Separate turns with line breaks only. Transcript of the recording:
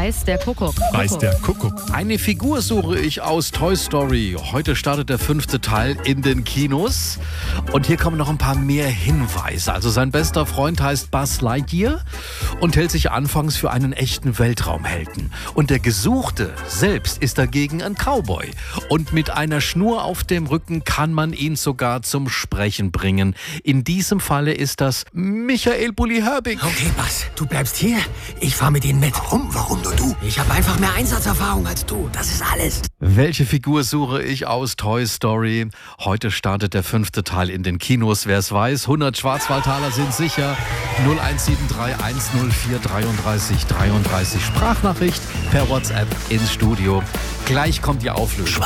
weiß der Kuckuck.
Weiß der Kuckuck.
Eine Figur suche ich aus Toy Story. Heute startet der 5. Teil in den Kinos. Und hier kommen noch ein paar mehr Hinweise. Also sein bester Freund heißt Buzz Lightyear und hält sich anfangs für einen echten Weltraumhelden. Und der Gesuchte selbst ist dagegen ein Cowboy. Und mit einer Schnur auf dem Rücken kann man ihn sogar zum Sprechen bringen. In diesem Falle ist das Michael Bulli Herbig.
Okay, Buzz, du bleibst hier. Ich fahr mit ihnen mit.
Warum nur du?
Ich habe einfach mehr Einsatzerfahrung als du. Das ist alles.
Welche Figur suche ich aus Toy Story? Heute startet der 5. Teil in den Kinos. Wer es weiß, 100 Schwarzwaldtaler sind sicher. 0173 104 33 33. Sprachnachricht per WhatsApp ins Studio. Gleich kommt die Auflösung.